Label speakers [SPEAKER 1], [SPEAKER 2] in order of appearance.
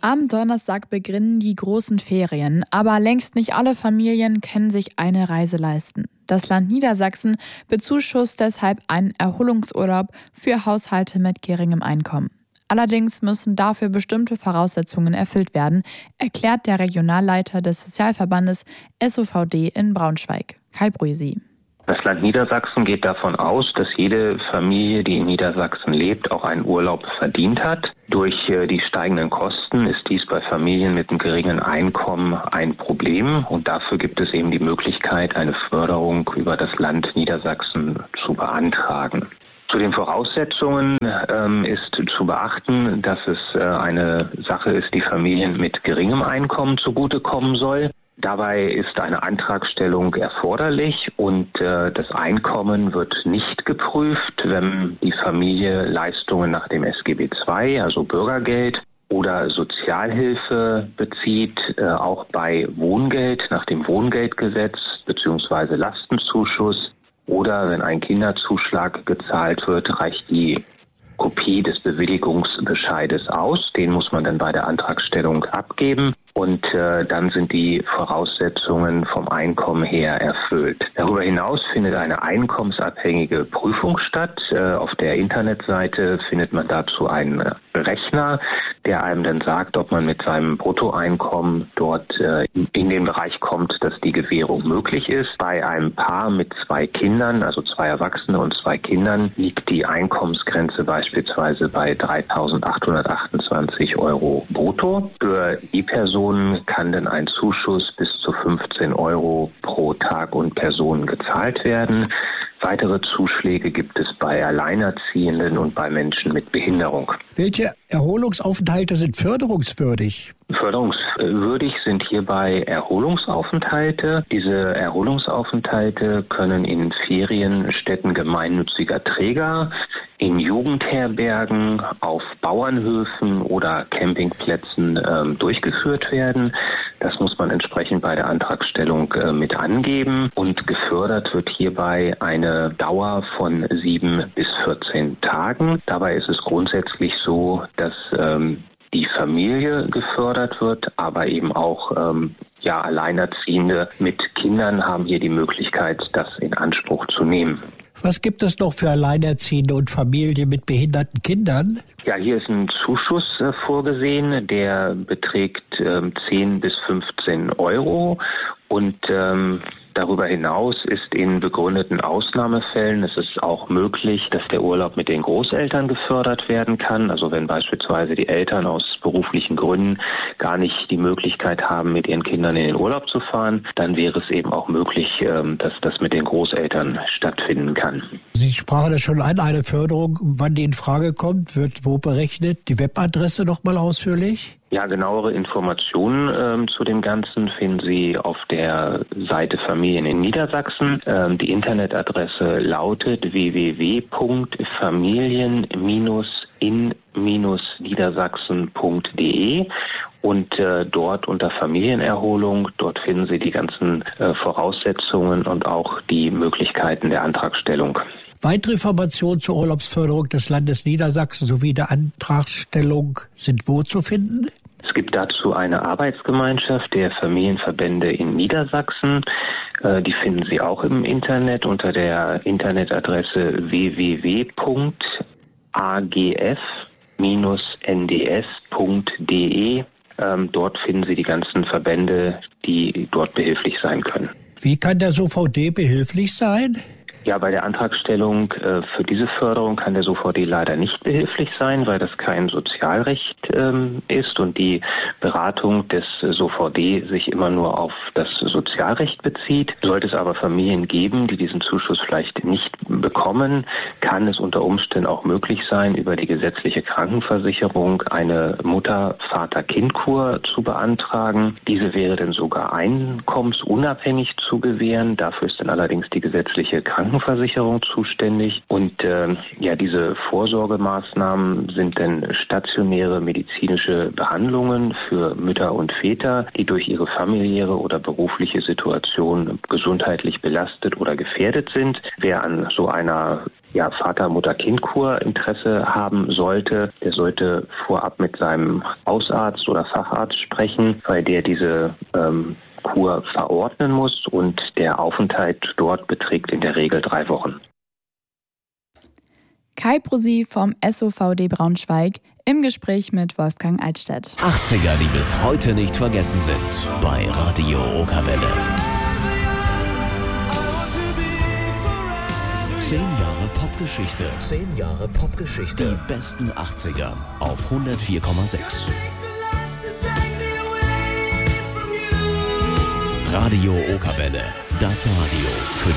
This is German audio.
[SPEAKER 1] Am Donnerstag beginnen die großen Ferien, aber längst nicht alle Familien können sich eine Reise leisten. Das Land Niedersachsen bezuschusst deshalb einen Erholungsurlaub für Haushalte mit geringem Einkommen. Allerdings müssen dafür bestimmte Voraussetzungen erfüllt werden, erklärt der Regionalleiter des Sozialverbandes SOVD in Braunschweig, Kai Brüsi.
[SPEAKER 2] Das Land Niedersachsen geht davon aus, dass jede Familie, die in Niedersachsen lebt, auch einen Urlaub verdient hat. Durch die steigenden Kosten ist dies bei Familien mit einem geringen Einkommen ein Problem und dafür gibt es eben die Möglichkeit, eine Förderung über das Land Niedersachsen zu beantragen. Zu den Voraussetzungen ist zu beachten, dass es eine Sache ist, die Familien mit geringem Einkommen zugutekommen soll. Dabei ist eine Antragstellung erforderlich und das Einkommen wird nicht geprüft, wenn die Familie Leistungen nach dem SGB II, also Bürgergeld, oder Sozialhilfe bezieht, auch bei Wohngeld nach dem Wohngeldgesetz bzw. Lastenzuschuss oder wenn ein Kinderzuschlag gezahlt wird, reicht die Kopie des Bewilligungsbescheides aus. Den muss man dann bei der Antragstellung abgeben. Und dann sind die Voraussetzungen vom Einkommen her erfüllt. Darüber hinaus findet eine einkommensabhängige Prüfung statt. Auf der Internetseite findet man dazu einen Rechner, der einem dann sagt, ob man mit seinem Bruttoeinkommen dort in den Bereich kommt, dass die Gewährung möglich ist. Bei einem Paar mit 2 Kindern, also 2 Erwachsene und 2 Kindern, liegt die Einkommensgrenze beispielsweise bei 3.828 € brutto. Für die Person kann dann ein Zuschuss bis zu 15 € pro Tag und Person gezahlt werden. Weitere Zuschläge gibt es bei Alleinerziehenden und bei Menschen mit Behinderung.
[SPEAKER 3] Welche Erholungsaufenthalte sind förderungswürdig?
[SPEAKER 2] Förderungswürdig sind hierbei Erholungsaufenthalte. Diese Erholungsaufenthalte können in Ferienstätten gemeinnütziger Träger, in Jugendherbergen, auf Bauernhöfen oder Campingplätzen durchgeführt werden. Das muss man entsprechend bei der Antragstellung mit angeben und gefördert wird hierbei eine Dauer von 7 bis 14 Tagen. Dabei ist es grundsätzlich so, dass die Familie gefördert wird, aber eben auch Alleinerziehende mit Kindern haben hier die Möglichkeit, das in Anspruch zu nehmen.
[SPEAKER 3] Was gibt es noch für Alleinerziehende und Familien mit behinderten Kindern?
[SPEAKER 2] Ja, hier ist ein Zuschuss vorgesehen, der beträgt 10 bis 15 € und darüber hinaus ist in begründeten Ausnahmefällen es ist auch möglich, dass der Urlaub mit den Großeltern gefördert werden kann. Also wenn beispielsweise die Eltern aus beruflichen Gründen gar nicht die Möglichkeit haben, mit ihren Kindern in den Urlaub zu fahren, dann wäre es eben auch möglich, dass das mit den Großeltern stattfinden kann.
[SPEAKER 3] Sie sprachen das schon an, eine Förderung, wann die in Frage kommt, wird wo berechnet? Die Webadresse noch mal ausführlich?
[SPEAKER 2] Ja, genauere Informationen zu dem Ganzen finden Sie auf der Seite Familien in Niedersachsen. Die Internetadresse lautet www.familien-in-niedersachsen.de und dort unter Familienerholung, dort finden Sie die ganzen Voraussetzungen und auch die Möglichkeiten der Antragstellung.
[SPEAKER 3] Weitere Informationen zur Urlaubsförderung des Landes Niedersachsen sowie der Antragstellung sind wo zu finden?
[SPEAKER 2] Es gibt dazu eine Arbeitsgemeinschaft der Familienverbände in Niedersachsen. Die finden Sie auch im Internet unter der Internetadresse www.agf-nds.de. Dort finden Sie die ganzen Verbände, die dort behilflich sein können.
[SPEAKER 3] Wie kann der SOVD behilflich sein?
[SPEAKER 2] Ja, bei der Antragstellung für diese Förderung kann der SOVD leider nicht behilflich sein, weil das kein Sozialrecht ist und die Beratung des SOVD sich immer nur auf das Sozialrecht bezieht. Sollte es aber Familien geben, die diesen Zuschuss vielleicht nicht bekommen, kann es unter Umständen auch möglich sein, über die gesetzliche Krankenversicherung eine Mutter-Vater-Kind-Kur zu beantragen. Diese wäre dann sogar einkommensunabhängig zu gewähren. Dafür ist dann allerdings die gesetzliche Krankenversicherung zuständig. Und diese Vorsorgemaßnahmen sind dann stationäre medizinische Behandlungen für Mütter und Väter, die durch ihre familiäre oder berufliche Situation gesundheitlich belastet oder gefährdet sind. Wer an so einer Vater-Mutter-Kind-Kur Interesse haben sollte, der sollte vorab mit seinem Hausarzt oder Facharzt sprechen, weil der diese Kur verordnen muss, und der Aufenthalt dort beträgt in der Regel 3 Wochen.
[SPEAKER 1] Kai Brosi vom SOVD Braunschweig im Gespräch mit Wolfgang Altstedt.
[SPEAKER 4] 80er, die bis heute nicht vergessen sind, bei Radio Okerwelle. 10 Jahre Popgeschichte. 10 Jahre Popgeschichte. Die besten 80er auf 104,6. Radio Okerwelle. Das Radio für